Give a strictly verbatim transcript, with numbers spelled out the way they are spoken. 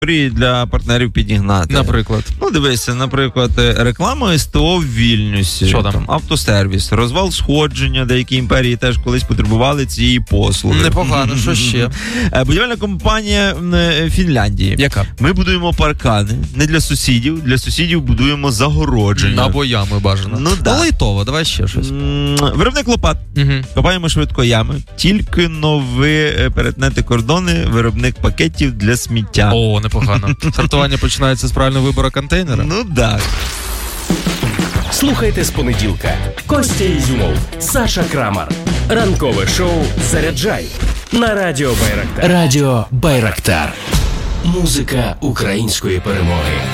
для партнерів підігнати. Наприклад. Ну, дивися, наприклад, реклама СТО в Вільнюсі. Що там? Там автосервіс, розвал сходження, деякі імперії теж колись потребували цієї послуги. Непогано, що ще? Будівельна компанія Фінляндії. Яка? Ми будуємо паркани не для сусідів, для сусідів будуємо загородження. Або ями бажано. Ну, да. Лайтово, давай ще щось. М, Виробник лопат. Угу. Копаємо швидко ями. Тільки но ви перетнете кордони, виробник пакетів для сміття. О, непогано. Сортування починається з правильного вибору контейнера. Ну так. Слухайте з понеділка. Костя Ізюмов, Саша Крамар. Ранкове шоу «Заряджай» на Радіо Байрактар. Радіо Байрактар. Музика української перемоги.